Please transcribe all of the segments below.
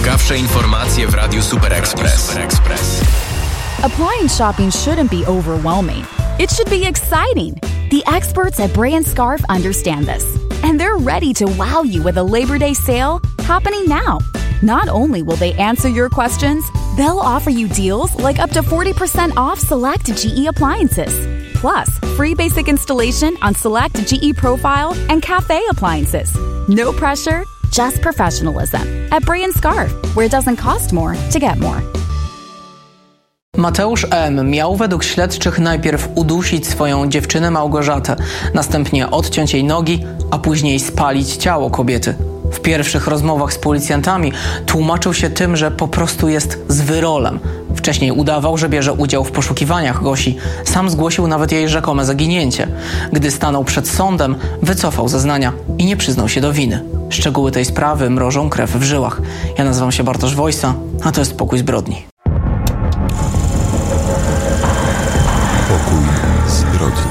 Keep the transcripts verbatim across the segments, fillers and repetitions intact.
Najciekawsze informacje w Radiu Super Express. Appliance shopping shouldn't be overwhelming. It should be exciting. The experts at Bray and Scarf understand this, and they're ready to wow you with a Labor Day sale happening now. Not only will they answer your questions, they'll offer you deals like up to forty percent off select G E appliances. Plus, free basic installation on select G E Profile and Cafe appliances. No pressure, just professionalism. At Bray and Scarf, where it doesn't cost more to get more. Mateusz M. miał według śledczych najpierw udusić swoją dziewczynę Małgorzatę, następnie odciąć jej nogi, a później spalić ciało kobiety. W pierwszych rozmowach z policjantami tłumaczył się tym, że po prostu jest zwyrolem. Wcześniej udawał, że bierze udział w poszukiwaniach Gosi. Sam zgłosił nawet jej rzekome zaginięcie. Gdy stanął przed sądem, wycofał zeznania i nie przyznał się do winy. Szczegóły tej sprawy mrożą krew w żyłach. Ja nazywam się Bartosz Wojsa, a to jest Pokój Zbrodni. Pokój Zbrodni.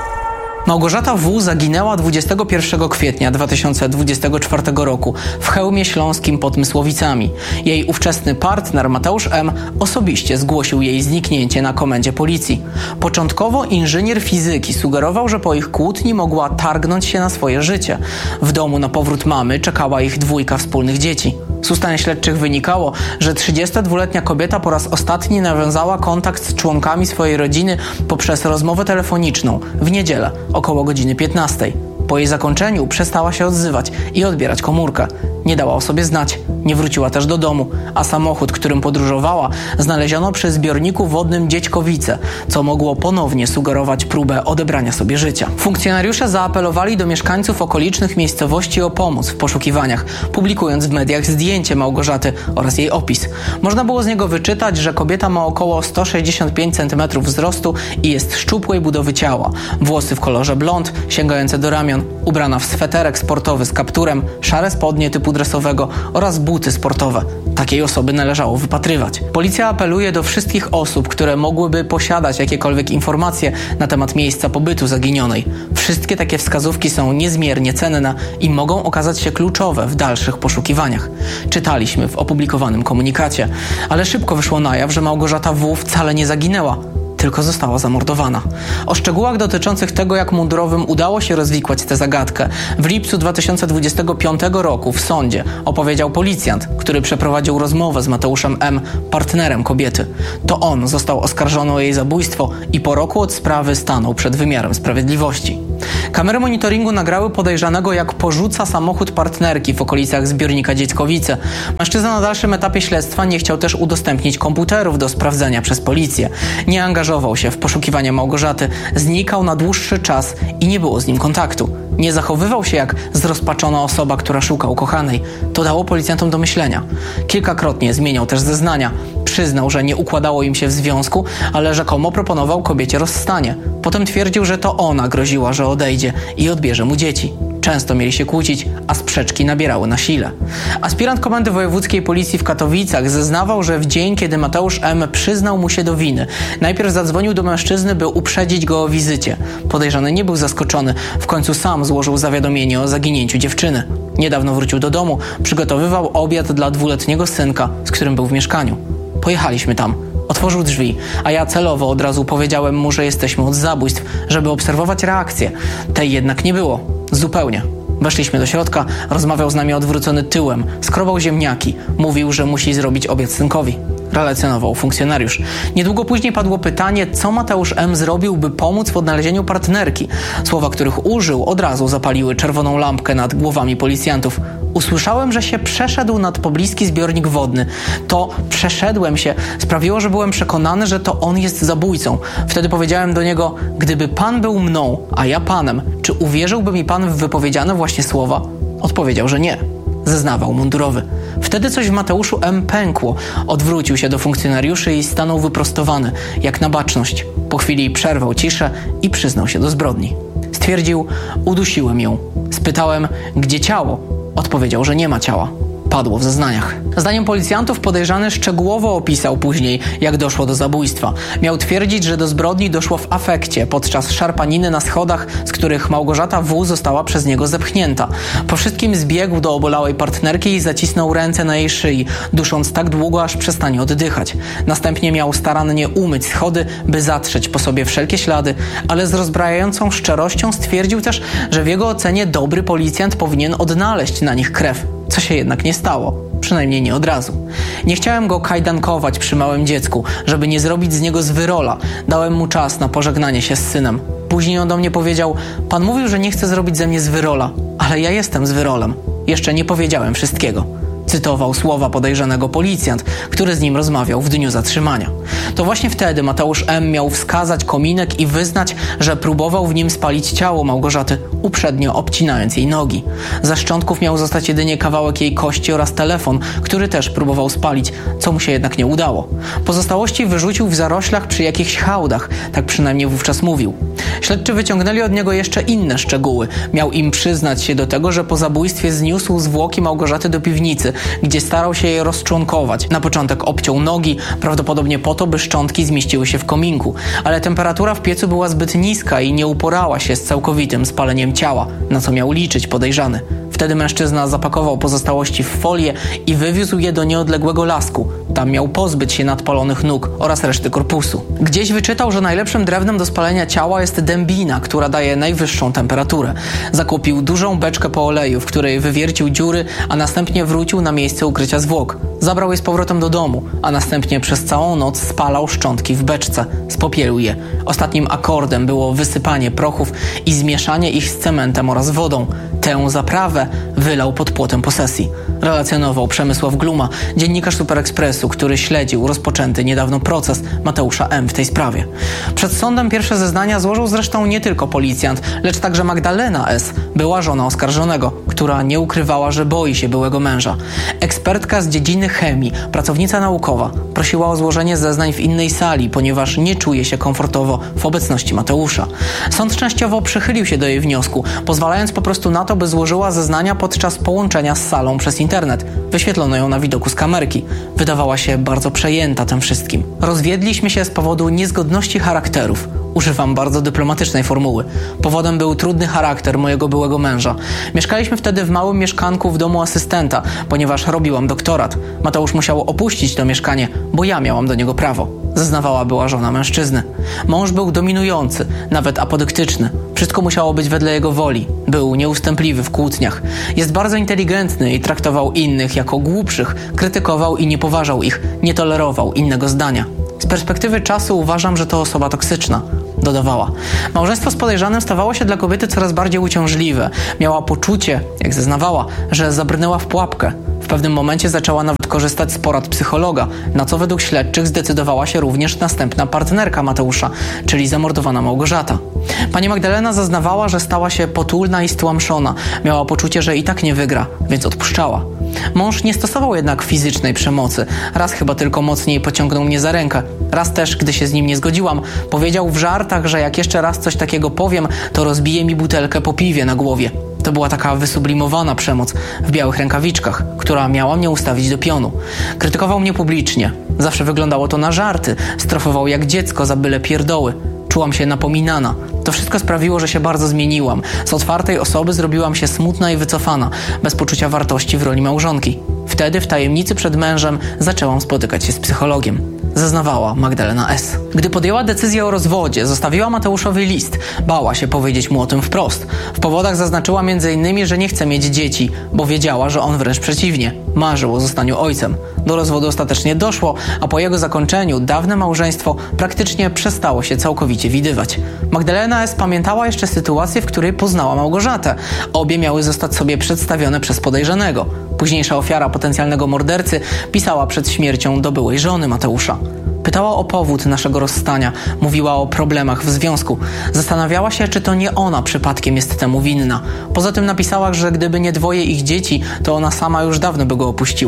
Małgorzata W. zaginęła dwudziestego pierwszego kwietnia dwa tysiące dwudziestego czwartego roku w Chełmie Śląskim pod Mysłowicami. Jej ówczesny partner Mateusz M. osobiście zgłosił jej zniknięcie na komendzie policji. Początkowo inżynier fizyki sugerował, że po ich kłótni mogła targnąć się na swoje życie. W domu na powrót mamy czekała ich dwójka wspólnych dzieci. Z ustaleń śledczych wynikało, że trzydziestodwuletnia kobieta po raz ostatni nawiązała kontakt z członkami swojej rodziny poprzez rozmowę telefoniczną w niedzielę około godziny piętnastej. Po jej zakończeniu przestała się odzywać i odbierać komórkę. Nie dała o sobie znać, nie wróciła też do domu, a samochód, którym podróżowała, znaleziono przy zbiorniku wodnym Dziećkowice, co mogło ponownie sugerować próbę odebrania sobie życia. Funkcjonariusze zaapelowali do mieszkańców okolicznych miejscowości o pomoc w poszukiwaniach, publikując w mediach zdjęcie Małgorzaty oraz jej opis. Można było z niego wyczytać, że kobieta ma około sto sześćdziesiąt pięć centymetrów wzrostu i jest szczupłej budowy ciała. Włosy w kolorze blond, sięgające do ramion, ubrana w sweterek sportowy z kapturem, szare spodnie typu dresowego oraz buty sportowe. Takiej osoby należało wypatrywać. Policja apeluje do wszystkich osób, które mogłyby posiadać jakiekolwiek informacje na temat miejsca pobytu zaginionej. Wszystkie takie wskazówki są niezmiernie cenne i mogą okazać się kluczowe w dalszych poszukiwaniach. Czytaliśmy w opublikowanym komunikacie, ale szybko wyszło na jaw, że Małgorzata W. wcale nie zaginęła, tylko została zamordowana. O szczegółach dotyczących tego, jak mundurowym udało się rozwikłać tę zagadkę, w lipcu dwa tysiące dwudziestego piątego roku w sądzie opowiedział policjant, który przeprowadził rozmowę z Mateuszem M., partnerem kobiety. To on został oskarżony o jej zabójstwo i po roku od sprawy stanął przed wymiarem sprawiedliwości. Kamery monitoringu nagrały podejrzanego, jak porzuca samochód partnerki w okolicach zbiornika Dziećkowice. Mężczyzna na dalszym etapie śledztwa nie chciał też udostępnić komputerów do sprawdzenia przez policję. Nie angażował się w poszukiwania Małgorzaty, znikał na dłuższy czas i nie było z nim kontaktu. Nie zachowywał się jak zrozpaczona osoba, która szuka ukochanej. To dało policjantom do myślenia. Kilkakrotnie zmieniał też zeznania. Przyznał, że nie układało im się w związku, ale rzekomo proponował kobiecie rozstanie. Potem twierdził, że to ona groziła, że odejdzie i odbierze mu dzieci. Często mieli się kłócić, a sprzeczki nabierały na sile. Aspirant Komendy Wojewódzkiej Policji w Katowicach zeznawał, że w dzień, kiedy Mateusz M. przyznał mu się do winy, najpierw zadzwonił do mężczyzny, by uprzedzić go o wizycie. Podejrzany nie był zaskoczony. W końcu sam złożył zawiadomienie o zaginięciu dziewczyny. Niedawno wrócił do domu, przygotowywał obiad dla dwuletniego synka, z którym był w mieszkaniu. Pojechaliśmy tam. Otworzył drzwi, a ja celowo od razu powiedziałem mu, że jesteśmy od zabójstw, żeby obserwować reakcję. Tej jednak nie było. Zupełnie. Weszliśmy do środka, rozmawiał z nami odwrócony tyłem, skrobał ziemniaki, mówił, że musi zrobić obiad synkowi. Relacjonował funkcjonariusz. Niedługo później padło pytanie, co Mateusz M. zrobił, by pomóc w odnalezieniu partnerki. Słowa, których użył, od razu zapaliły czerwoną lampkę nad głowami policjantów. Usłyszałem, że się przeszedł nad pobliski zbiornik wodny. To przeszedłem się sprawiło, że byłem przekonany, że to on jest zabójcą. Wtedy powiedziałem do niego, gdyby pan był mną, a ja panem, czy uwierzyłby mi pan w wypowiedziane właśnie słowa? Odpowiedział, że nie. Zeznawał mundurowy. Wtedy coś w Mateuszu M. pękło. Odwrócił się do funkcjonariuszy i stanął wyprostowany, jak na baczność. Po chwili przerwał ciszę i przyznał się do zbrodni. Stwierdził, udusiłem ją. Spytałem, gdzie ciało? Odpowiedział, że nie ma ciała. padło w zeznaniach. Zdaniem policjantów podejrzany szczegółowo opisał później, jak doszło do zabójstwa. Miał twierdzić, że do zbrodni doszło w afekcie podczas szarpaniny na schodach, z których Małgorzata W. została przez niego zepchnięta. Po wszystkim zbiegł do obolałej partnerki i zacisnął ręce na jej szyi, dusząc tak długo, aż przestanie oddychać. Następnie miał starannie umyć schody, by zatrzeć po sobie wszelkie ślady, ale z rozbrajającą szczerością stwierdził też, że w jego ocenie dobry policjant powinien odnaleźć na nich krew, co się jednak nie stało. Przynajmniej nie od razu. Nie chciałem go kajdankować przy małym dziecku, żeby nie zrobić z niego zwyrola. Dałem mu czas na pożegnanie się z synem. Później on do mnie powiedział: pan mówił, że nie chce zrobić ze mnie zwyrola, ale ja jestem zwyrolem. Jeszcze nie powiedziałem wszystkiego. Cytował słowa podejrzanego policjant, który z nim rozmawiał w dniu zatrzymania. To właśnie wtedy Mateusz M. miał wskazać kominek i wyznać, że próbował w nim spalić ciało Małgorzaty, uprzednio obcinając jej nogi. Ze szczątków miał zostać jedynie kawałek jej kości oraz telefon, który też próbował spalić, co mu się jednak nie udało. Pozostałości wyrzucił w zaroślach przy jakichś hałdach, tak przynajmniej wówczas mówił. Śledczy wyciągnęli od niego jeszcze inne szczegóły. Miał im przyznać się do tego, że po zabójstwie zniósł zwłoki Małgorzaty do piwnicy, gdzie starał się je rozczłonkować. Na początek obciął nogi, prawdopodobnie po to, by szczątki zmieściły się w kominku, ale temperatura w piecu była zbyt niska i nie uporała się z całkowitym spaleniem ciała, na co miał liczyć podejrzany. Wtedy mężczyzna zapakował pozostałości w folię i wywiózł je do nieodległego lasku. Tam miał pozbyć się nadpalonych nóg oraz reszty korpusu. Gdzieś wyczytał, że najlepszym drewnem do spalenia ciała jest dębina, która daje najwyższą temperaturę. Zakupił dużą beczkę po oleju, w której wywiercił dziury, a następnie wrócił na miejsce ukrycia zwłok. Zabrał je z powrotem do domu, a następnie przez całą noc spalał szczątki w beczce. Spopielił je. Ostatnim akordem było wysypanie prochów i zmieszanie ich z cementem oraz wodą. Tę zaprawę wylał pod płotem posesji. Relacjonował Przemysław Gluma, dziennikarz Super Expressu, który śledził rozpoczęty niedawno proces Mateusza M. w tej sprawie. Przed sądem pierwsze zeznania złożył zresztą nie tylko policjant, lecz także Magdalena S., była żona oskarżonego, która nie ukrywała, że boi się byłego męża. Ekspertka z dziedziny chemii, pracownica naukowa, prosiła o złożenie zeznań w innej sali, ponieważ nie czuje się komfortowo w obecności Mateusza. Sąd częściowo przychylił się do jej wniosku, pozwalając po prostu na to, by złożyła zeznania podczas połączenia z salą przez internet. Wyświetlono ją na widoku z kamerki. Wydawała się bardzo przejęta tym wszystkim. Rozwiedliśmy się z powodu niezgodności charakterów. Używam bardzo dyplomatycznej formuły. Powodem był trudny charakter mojego byłego męża. Mieszkaliśmy wtedy w małym mieszkanku w domu asystenta, ponieważ robiłam doktorat. Mateusz musiał opuścić to mieszkanie, bo ja miałam do niego prawo. Zeznawała była żona mężczyzny. Mąż był dominujący, nawet apodyktyczny. Wszystko musiało być wedle jego woli. Był nieustępliwy w kłótniach. Jest bardzo inteligentny i traktował innych jako głupszych, krytykował i nie poważał ich, nie tolerował innego zdania. Z perspektywy czasu uważam, że to osoba toksyczna. Dodawała. Małżeństwo z podejrzanym stawało się dla kobiety coraz bardziej uciążliwe. Miała poczucie, jak zeznawała, że zabrnęła w pułapkę. W pewnym momencie zaczęła nawet korzystać z porad psychologa, na co według śledczych zdecydowała się również następna partnerka Mateusza, czyli zamordowana Małgorzata. Pani Magdalena zeznawała, że stała się potulna i stłamszona. Miała poczucie, że i tak nie wygra, więc odpuszczała. Mąż nie stosował jednak fizycznej przemocy. Raz chyba tylko mocniej pociągnął mnie za rękę. Raz też, gdy się z nim nie zgodziłam, powiedział w żartach, że jak jeszcze raz coś takiego powiem, to rozbije mi butelkę po piwie na głowie. To była taka wysublimowana przemoc w białych rękawiczkach, która miała mnie ustawić do pionu. Krytykował mnie publicznie. Zawsze wyglądało to na żarty. Strofował jak dziecko za byle pierdoły. Czułam się napominana. To wszystko sprawiło, że się bardzo zmieniłam. Z otwartej osoby zrobiłam się smutna i wycofana, bez poczucia wartości w roli małżonki. Wtedy w tajemnicy przed mężem zaczęłam spotykać się z psychologiem. Zeznawała Magdalena S. Gdy podjęła decyzję o rozwodzie, zostawiła Mateuszowi list. Bała się powiedzieć mu o tym wprost. W powodach zaznaczyła między innymi, że nie chce mieć dzieci, bo wiedziała, że on wręcz przeciwnie. Marzył o zostaniu ojcem. Do rozwodu ostatecznie doszło, a po jego zakończeniu dawne małżeństwo praktycznie przestało się całkowicie widywać. Magdalena S. pamiętała jeszcze sytuację, w której poznała Małgorzatę. Obie miały zostać sobie przedstawione przez podejrzanego. Późniejsza ofiara potencjalnego mordercy pisała przed śmiercią do byłej żony Mateusza. Pytała o powód naszego rozstania, mówiła o problemach w związku. Zastanawiała się, czy to nie ona przypadkiem jest temu winna. Poza tym napisała, że gdyby nie dwoje ich dzieci, to ona sama już dawno by go opuściła.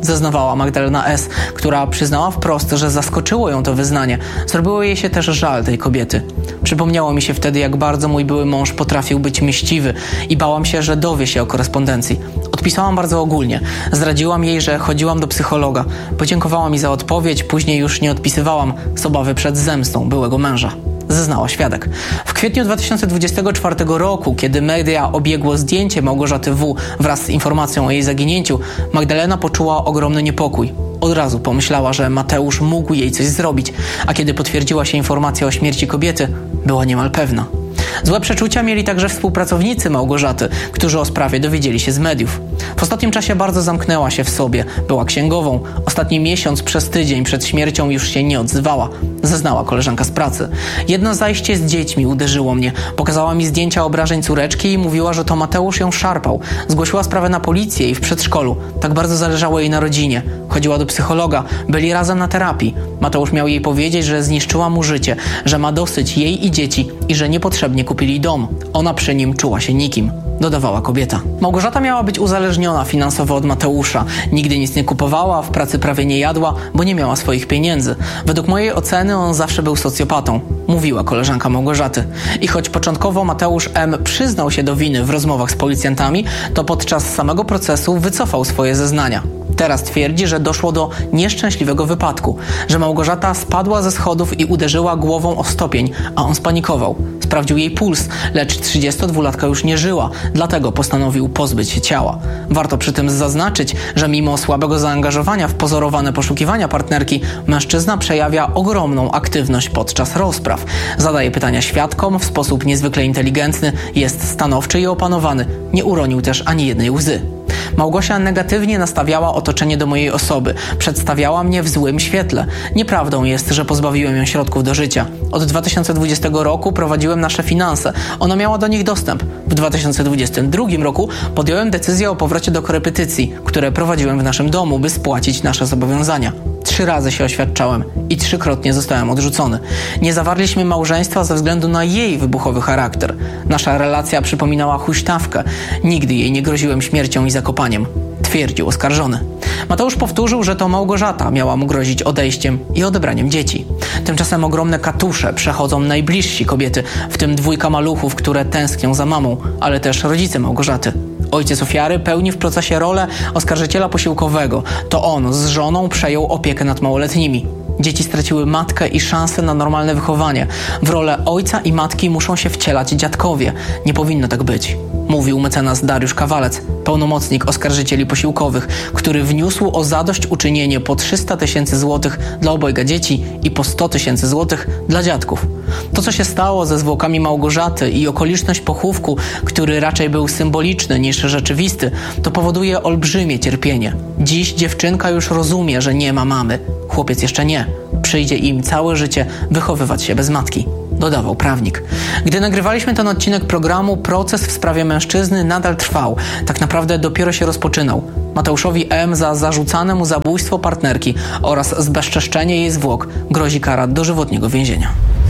zeznawała Magdalena S., która przyznała wprost, że zaskoczyło ją to wyznanie. Zrobiło jej się też żal tej kobiety. Przypomniało mi się wtedy, jak bardzo mój były mąż potrafił być mściwy i bałam się, że dowie się o korespondencji. Odpisałam bardzo ogólnie. Zdradziłam jej, że chodziłam do psychologa. Podziękowała mi za odpowiedź, później już nie odpisywałam z obawy przed zemstą byłego męża. Zeznała świadek. W kwietniu dwa tysiące dwudziestego czwartego roku, kiedy media obiegło zdjęcie Małgorzaty W. wraz z informacją o jej zaginięciu, Magdalena poczuła ogromny niepokój. Od razu pomyślała, że Mateusz mógł jej coś zrobić, a kiedy potwierdziła się informacja o śmierci kobiety, była niemal pewna. Złe przeczucia mieli także współpracownicy Małgorzaty, którzy o sprawie dowiedzieli się z mediów. W ostatnim czasie bardzo zamknęła się w sobie, była księgową. Ostatni miesiąc przez tydzień przed śmiercią już się nie odzywała, zeznała koleżanka z pracy. Jedno zajście z dziećmi uderzyło mnie. Pokazała mi zdjęcia obrażeń córeczki i mówiła, że to Mateusz ją szarpał. Zgłosiła sprawę na policję i w przedszkolu. Tak bardzo zależało jej na rodzinie. Chodziła do psychologa, byli razem na terapii. Mateusz miał jej powiedzieć, że zniszczyła mu życie, że ma dosyć jej i dzieci i że niepotrzebnie kupili dom. Ona przy nim czuła się nikim, dodawała kobieta. Małgorzata miała być uzależniona finansowo od Mateusza. Nigdy nic nie kupowała, w pracy prawie nie jadła, bo nie miała swoich pieniędzy. Według mojej oceny on zawsze był socjopatą, mówiła koleżanka Małgorzaty. I choć początkowo Mateusz M. przyznał się do winy w rozmowach z policjantami, to podczas samego procesu wycofał swoje zeznania. Teraz twierdzi, że doszło do nieszczęśliwego wypadku, że Małgorzata spadła ze schodów i uderzyła głową o stopień, a on spanikował. Sprawdził jej puls, lecz trzydziestodwulatka już nie żyła, dlatego postanowił pozbyć się ciała. Warto przy tym zaznaczyć, że mimo słabego zaangażowania w pozorowane poszukiwania partnerki, mężczyzna przejawia ogromną aktywność podczas rozpraw. Zadaje pytania świadkom w sposób niezwykle inteligentny, jest stanowczy i opanowany, nie uronił też ani jednej łzy. Małgosia negatywnie nastawiała otoczenie do mojej osoby. Przedstawiała mnie w złym świetle. Nieprawdą jest, że pozbawiłem ją środków do życia. Od dwa tysiące dwudziestego roku prowadziłem nasze finanse. Ona miała do nich dostęp. W dwa tysiące dwudziestym drugim roku podjąłem decyzję o powrocie do korepetycji, które prowadziłem w naszym domu, by spłacić nasze zobowiązania. Trzy razy się oświadczałem i trzykrotnie zostałem odrzucony. Nie zawarliśmy małżeństwa ze względu na jej wybuchowy charakter. Nasza relacja przypominała huśtawkę. Nigdy jej nie groziłem śmiercią i zakopaniem, twierdził oskarżony. Mateusz powtórzył, że to Małgorzata miała mu grozić odejściem i odebraniem dzieci. Tymczasem ogromne katusze przechodzą najbliżsi kobiety, w tym dwójka maluchów, które tęsknią za mamą, ale też rodzice Małgorzaty. Ojciec ofiary pełni w procesie rolę oskarżyciela posiłkowego. To on z żoną przejął opiekę nad małoletnimi. Dzieci straciły matkę i szansę na normalne wychowanie. W rolę ojca i matki muszą się wcielać dziadkowie. Nie powinno tak być, mówił mecenas Dariusz Kawalec, pełnomocnik oskarżycieli posiłkowych, który wniósł o zadośćuczynienie po trzysta tysięcy złotych dla obojga dzieci i po sto tysięcy złotych dla dziadków. To, co się stało ze zwłokami Małgorzaty i okoliczność pochówku, który raczej był symboliczny niż rzeczywisty, to powoduje olbrzymie cierpienie. Dziś dziewczynka już rozumie, że nie ma mamy. Chłopiec jeszcze nie. Przyjdzie im całe życie wychowywać się bez matki, dodawał prawnik. Gdy nagrywaliśmy ten odcinek programu, proces w sprawie mężczyzny nadal trwał. Tak naprawdę dopiero się rozpoczynał. Mateuszowi M. za zarzucane mu zabójstwo partnerki oraz zbezczeszczenie jej zwłok grozi kara dożywotniego więzienia.